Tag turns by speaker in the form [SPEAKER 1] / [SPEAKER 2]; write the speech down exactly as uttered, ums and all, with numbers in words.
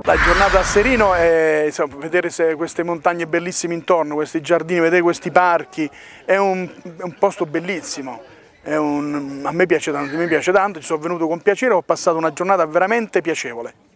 [SPEAKER 1] La giornata a Serino è insomma, vedere queste montagne bellissime intorno, questi giardini, vedere questi parchi, è un, è un posto bellissimo. È un, a me piace tanto, mi piace tanto, ci sono venuto con piacere, ho passato una giornata veramente piacevole.